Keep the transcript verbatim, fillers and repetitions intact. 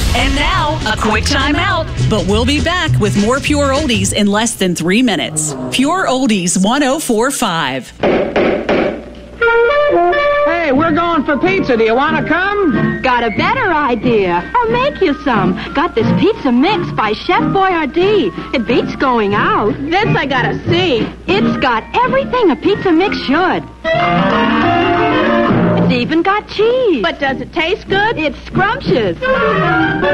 And now, a quick time out. But we'll be back with more Pure Oldies in less than three minutes. Pure Oldies one oh four point five. Hey, we're going for pizza. Do you want to come? Got a better idea. I'll make you some. Got this pizza mix by Chef Boyardee. It beats going out. This I gotta see. It's got everything a pizza mix should. It's even got cheese. But does it taste good? It's scrumptious.